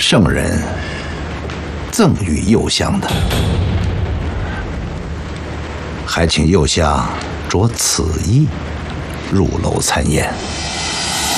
圣人赠予右相的，还请右相着此衣入楼参宴。